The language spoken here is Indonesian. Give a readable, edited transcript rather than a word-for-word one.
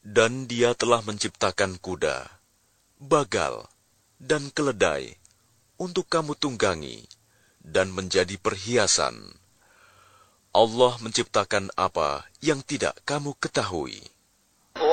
Dan Dia telah menciptakan kuda, bagal, dan keledai untuk kamu tunggangi dan menjadi perhiasan. Allah menciptakan apa yang tidak kamu ketahui.